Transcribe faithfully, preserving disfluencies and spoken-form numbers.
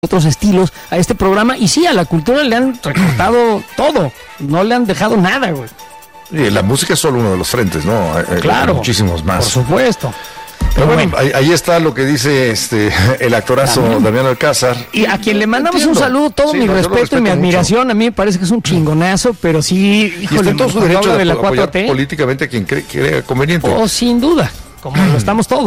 otros estilos a este programa, y sí, a la cultura le han recortado todo, no le han dejado nada, güey. Sí, la música es solo uno de los frentes, ¿no? Claro, hay muchísimos más. Por supuesto. Pero bueno, ahí, ahí está lo que dice este el actorazo Damián, Damián Alcázar. Y a quien le mandamos Entiendo. un saludo, todo sí, mi no, respeto, respeto y mi admiración, mucho. A mí me parece que es un chingonazo, pero sí, híjole, y está en todo su derecho de la apoyar políticamente a quien cree, crea conveniente. Oh, sin duda, como lo estamos todos.